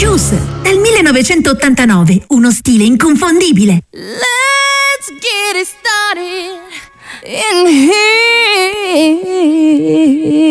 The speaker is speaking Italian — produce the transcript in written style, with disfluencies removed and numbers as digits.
Shoes, dal 1989, uno stile inconfondibile. Let's get it started in here.